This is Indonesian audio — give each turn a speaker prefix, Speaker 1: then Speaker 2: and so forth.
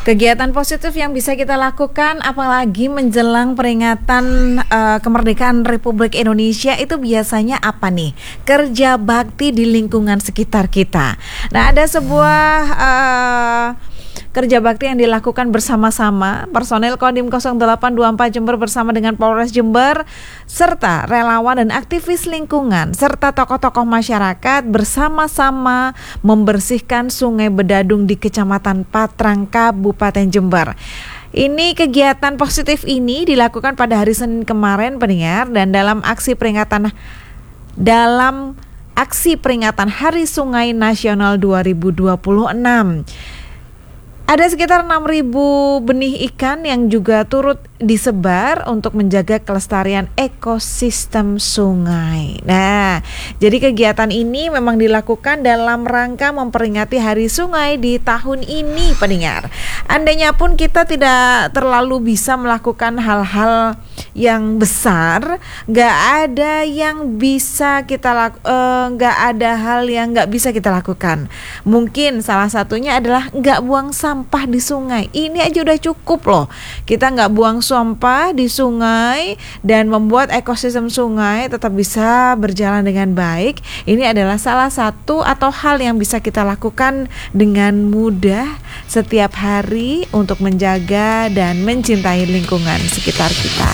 Speaker 1: Kegiatan positif yang bisa kita lakukan apalagi menjelang peringatan kemerdekaan Republik Indonesia itu biasanya apa nih? Kerja bakti di lingkungan sekitar kita. Nah, ada sebuah kerja bakti yang dilakukan bersama-sama personel Kodim 0824 Jember bersama dengan Polres Jember serta relawan dan aktivis lingkungan serta tokoh-tokoh masyarakat bersama-sama membersihkan Sungai Bedadung di Kecamatan Patrang, Kabupaten Jember. Ini kegiatan positif ini dilakukan pada hari Senin kemarin, pendengar, dan dalam aksi peringatan Hari Sungai Nasional 2026. Ada sekitar 6.000 benih ikan yang juga turut disebar untuk menjaga kelestarian ekosistem sungai. Nah, jadi kegiatan ini memang dilakukan dalam rangka memperingati Hari Sungai di tahun ini, pendengar. Andainya pun kita tidak terlalu bisa melakukan hal-hal yang besar, nggak ada hal yang nggak bisa kita lakukan. Mungkin salah satunya adalah nggak buang sampah di sungai. Ini aja udah cukup loh. Kita nggak buang sampah di sungai dan membuat ekosistem sungai tetap bisa berjalan dengan baik. Ini adalah salah satu atau hal yang bisa kita lakukan dengan mudah setiap hari untuk menjaga dan mencintai lingkungan sekitar kita.